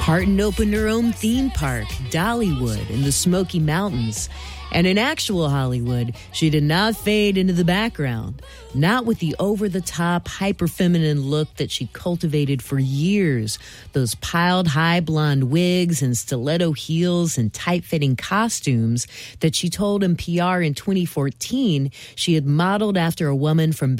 Parton opened her own theme park, Dollywood, in the Smoky Mountains. And in actual Hollywood, she did not fade into the background, not with the over-the-top, hyper-feminine look that she cultivated for years, those piled high blonde wigs and stiletto heels and tight-fitting costumes that she told NPR in 2014 she had modeled after a woman from